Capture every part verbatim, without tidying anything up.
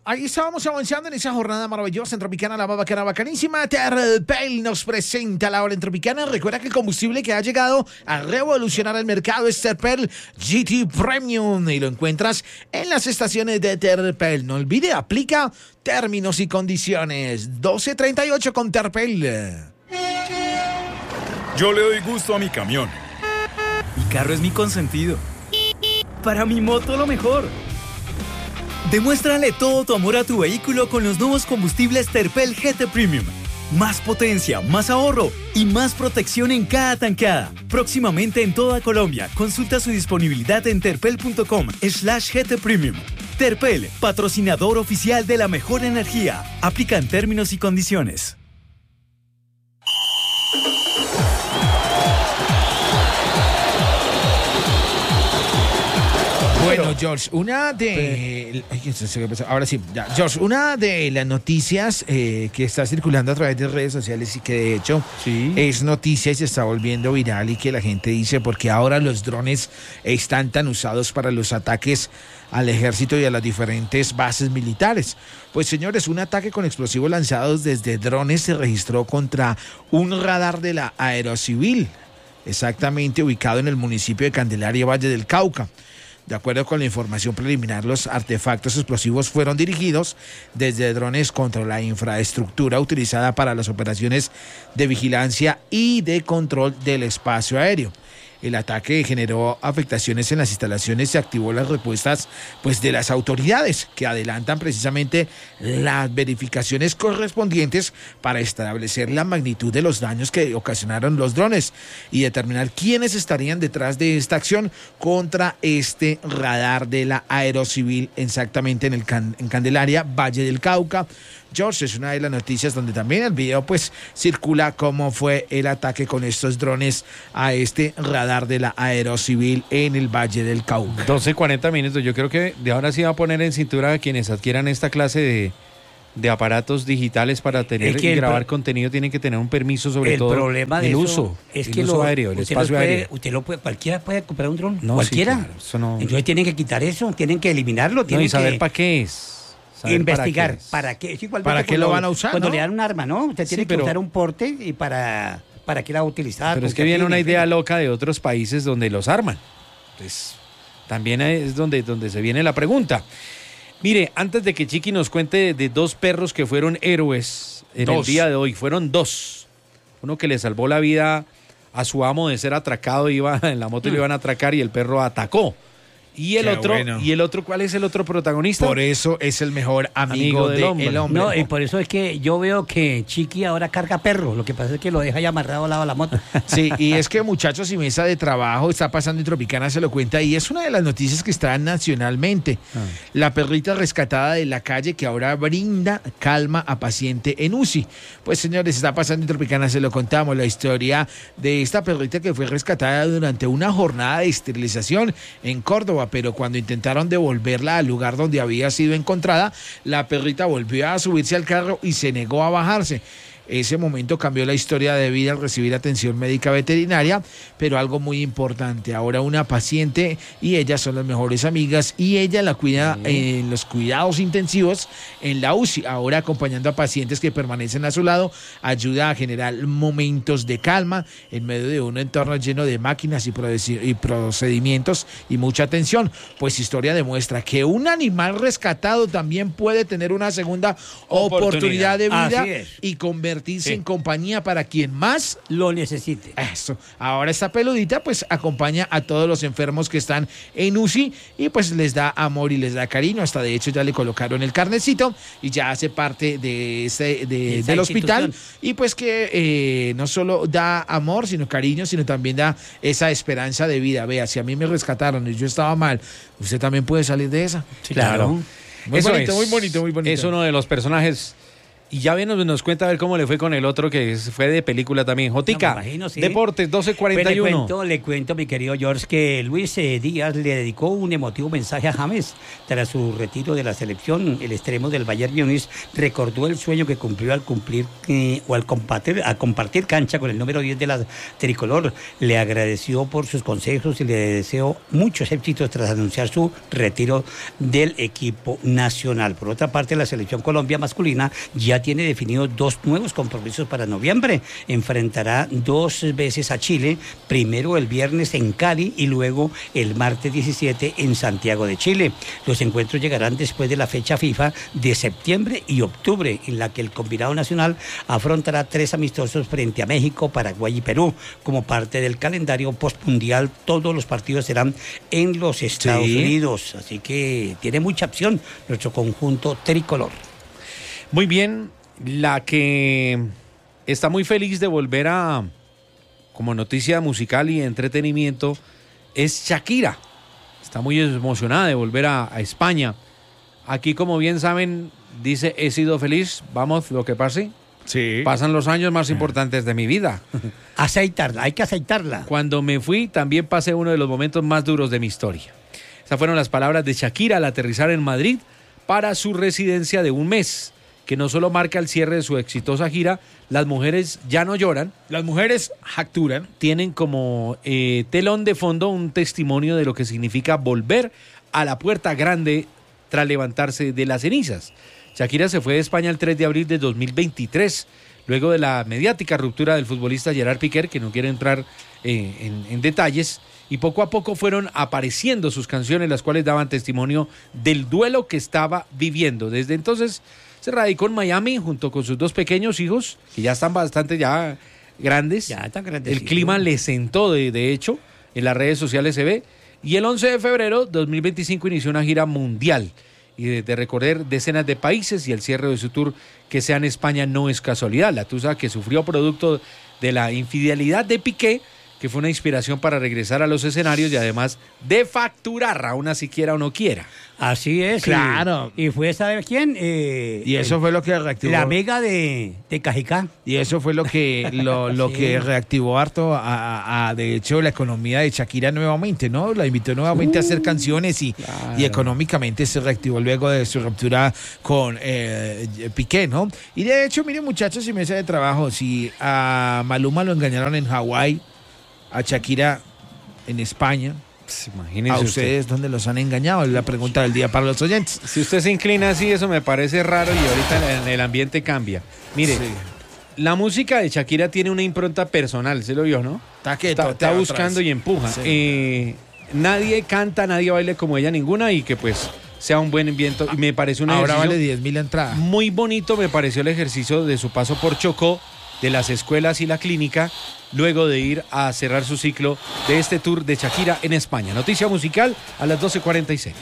Ahí estábamos avanzando en esa jornada maravillosa en Tropicana, la más bacana, bacanísima. Terpel nos presenta la hora en Tropicana. Recuerda que el combustible que ha llegado a revolucionar el mercado es Terpel G T Premium y lo encuentras en las estaciones de Terpel. No olvide, aplica términos y condiciones. doce treinta y ocho con Terpel. Yo le doy gusto a mi camión. Mi carro es mi consentido. Para mi moto lo mejor. Demuéstrale todo tu amor a tu vehículo con los nuevos combustibles Terpel G T Premium. Más potencia, más ahorro y más protección en cada tanqueada. Próximamente en toda Colombia. Consulta su disponibilidad en terpel.com slash GT Premium. Terpel, patrocinador oficial de la mejor energía. Aplican términos y condiciones. Bueno, George, una de... Ahora sí, ya. George, una de las noticias eh, que está circulando a través de redes sociales y que de hecho sí. es noticia y se está volviendo viral y que la gente dice porque ahora los drones están tan usados para los ataques al ejército y a las diferentes bases militares. Pues señores, un ataque con explosivos lanzados desde drones se registró contra un radar de la Aerocivil, exactamente ubicado en el municipio de Candelaria, Valle del Cauca. De acuerdo con la información preliminar, los artefactos explosivos fueron dirigidos desde drones contra la infraestructura utilizada para las operaciones de vigilancia y de control del espacio aéreo. El ataque generó afectaciones en las instalaciones y activó las respuestas pues, de las autoridades que adelantan precisamente las verificaciones correspondientes para establecer la magnitud de los daños que ocasionaron los drones y determinar quiénes estarían detrás de esta acción contra este radar de la Aerocivil exactamente en, el Can- en Candelaria, Valle del Cauca. George, es una de las noticias donde también el video pues circula cómo fue el ataque con estos drones a este radar de la Aerocivil en el Valle del Cauca. doce cuarenta minutos. Yo creo que de ahora sí va a poner en cintura a quienes adquieran esta clase de, de aparatos digitales para tener y grabar pro- contenido. Tienen que tener un permiso, sobre el todo problema de el eso uso, es el que uso lo, aéreo, el usted espacio lo puede, aéreo. Usted lo puede, cualquiera puede comprar un dron, No, cualquiera. sí, claro, eso no... Entonces tienen que quitar eso, tienen que eliminarlo, No, tienen y saber que para qué es. investigar para para qué, es igual ¿Para qué lo van a usar? Cuando ¿no? le dan un arma, ¿no? Usted tiene Sí, que pero- usar un porte y para para qué la va a utilizar. Pero es con que qué viene fin, una en fin. idea loca de otros países donde los arman. Entonces, también es donde, donde se viene la pregunta. Mire, antes de que Chiqui nos cuente de dos perros que fueron héroes en Dos. el día de hoy, fueron dos. Uno que le salvó la vida a su amo de ser atracado, iba en la moto y le iban a atracar y el perro atacó. Y el Qué otro, bueno. y el otro, ¿cuál es el otro protagonista? Por eso es el mejor amigo, Amigo del del hombre. hombre. No, y por eso es que yo veo que Chiqui ahora carga perro. Lo que pasa es que lo deja ahí amarrado al lado de la moto. Sí, y es que muchachos y mesa de trabajo está pasando en Tropicana, se lo cuenta, y es una de las noticias que están nacionalmente. Ah. La perrita rescatada de la calle que ahora brinda calma a paciente en U C I. Pues señores, está pasando en Tropicana, se lo contamos, la historia de esta perrita que fue rescatada durante una jornada de esterilización en Córdoba, pero cuando intentaron devolverla al lugar donde había sido encontrada, la perrita volvió a subirse al carro y se negó a bajarse. Ese momento cambió la historia de vida al recibir atención médica veterinaria, pero algo muy importante, ahora una paciente y ella son las mejores amigas y ella la cuida en los cuidados intensivos en la U C I, ahora acompañando a pacientes que permanecen a su lado, ayuda a generar momentos de calma en medio de un entorno lleno de máquinas y procedi- y procedimientos y mucha atención. Pues historia demuestra que un animal rescatado también puede tener una segunda oportunidad, Oportunidad. de vida Así es. y convertirse Sí. en compañía para quien más Lo necesite. eso. Ahora esta peludita pues acompaña a todos los enfermos que están en U C I y pues les da amor y les da cariño. Hasta de hecho ya le colocaron el carnecito y ya hace parte de ese, de, Esa del hospital. institución. Y pues que eh, no solo da amor, sino cariño, sino también da esa esperanza de vida. Vea, si a mí me rescataron y yo estaba mal, usted también puede salir de esa. Sí, claro. Muy Eso bonito, es. muy bonito, muy bonito. Es uno de los personajes Y ya bien nos, nos cuenta a ver cómo le fue con el otro que fue de película también. Jotica, No, me imagino, sí. Deportes, doce cuarenta y uno. Pues le cuento, le cuento, mi querido George, que Luis eh, Díaz le dedicó un emotivo mensaje a James. Tras su retiro de la selección, el extremo del Bayern Múnich recordó el sueño que cumplió al cumplir eh, o al compartir, a compartir cancha con el número diez de la tricolor. Le agradeció por sus consejos y le deseó muchos éxitos tras anunciar su retiro del equipo nacional. Por otra parte, la selección Colombia masculina ya tiene definidos dos nuevos compromisos para noviembre. Enfrentará dos veces a Chile, primero el viernes en Cali y luego el martes diecisiete en Santiago de Chile. Los encuentros llegarán después de la fecha FIFA de septiembre y octubre, en la que el combinado nacional afrontará tres amistosos frente a México, Paraguay y Perú. Como parte del calendario postmundial, todos los partidos serán en los Estados sí. Unidos, así que tiene mucha opción nuestro conjunto tricolor. Muy bien. La que está muy feliz de volver a, como noticia musical y entretenimiento, es Shakira. Está muy emocionada de volver a, a España. Aquí, como bien saben, dice, he sido feliz, vamos, lo que pase. Sí. Pasan los años más importantes de mi vida. Aceitarla, hay que aceitarla. Cuando me fui, también pasé uno de los momentos más duros de mi historia. Esas fueron las palabras de Shakira al aterrizar en Madrid para su residencia de un mes, que no solo marca el cierre de su exitosa gira. Las mujeres ya no lloran. Las mujeres jacturan. Tienen como eh, telón de fondo un testimonio de lo que significa volver a la puerta grande tras levantarse de las cenizas. Shakira se fue de España el tres de abril de dos mil veintitrés, luego de la mediática ruptura del futbolista Gerard Piqué, que no quiere entrar eh, en, en detalles, y poco a poco fueron apareciendo sus canciones, las cuales daban testimonio del duelo que estaba viviendo. Desde entonces se radicó en Miami junto con sus dos pequeños hijos, que ya están bastante ya grandes. Ya están grandes. El clima le sentó, de, de hecho, en las redes sociales se ve. Y el once de febrero de dos mil veinticinco inició una gira mundial y de, de recorrer decenas de países, y el cierre de su tour, que sea en España, no es casualidad. La tusa, que sufrió producto de la infidelidad de Piqué, que fue una inspiración para regresar a los escenarios y además de facturar, aún así quiera o no quiera. Así es. Claro. Y, y fue, ¿sabe quién? Eh, y eso el, fue lo que reactivó. La amiga de, de Cajicá. Y eso fue lo que lo, lo sí. que reactivó harto a, a, a, de hecho, la economía de Shakira nuevamente, ¿no? La invitó nuevamente uh, a hacer canciones y, claro. y económicamente se reactivó luego de su ruptura con eh, Piqué, ¿no? Y de hecho, miren, muchachos, y mesa de trabajo, si a Maluma lo engañaron en Hawái, a Shakira en España, pues imagínense a ustedes usted. ¿Dónde los han engañado? Es la pregunta del día para los oyentes. Si usted se inclina así, eso me parece raro, y ahorita el ambiente cambia. Mire, sí. La música de Shakira tiene una impronta personal, ¿se lo vio, no? Está, que está, está buscando atrás. Y empuja. Sí. Eh, nadie canta, nadie baile como ella, ninguna, y que pues sea un buen viento. Y me parece un Ahora ejercicio vale diez mil entradas. Muy bonito me pareció el ejercicio de su paso por Chocó, de las escuelas y la clínica, luego de ir a cerrar su ciclo de este tour de Shakira en España. Noticia musical a las doce cuarenta y seis.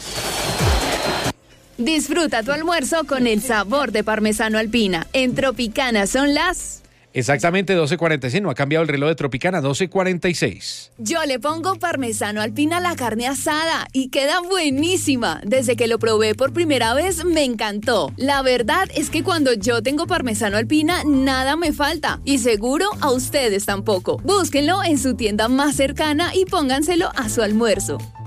Disfruta tu almuerzo con el sabor de Parmesano Alpina. En Tropicana son las... Exactamente, doce cuarenta y seis, no ha cambiado el reloj de Tropicana, doce cuarenta y seis. Yo le pongo Parmesano Alpina a la carne asada y queda buenísima. Desde que lo probé por primera vez me encantó. La verdad es que cuando yo tengo Parmesano Alpina nada me falta, y seguro a ustedes tampoco. Búsquenlo en su tienda más cercana y pónganselo a su almuerzo.